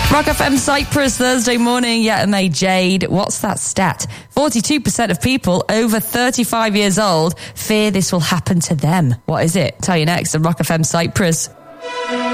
Rock FM Cyprus, Thursday morning. Yeah, and Jade. What's that stat? 42% of people over 35 years old fear this will happen to them. What is it? Tell you next on Rock FM Cyprus.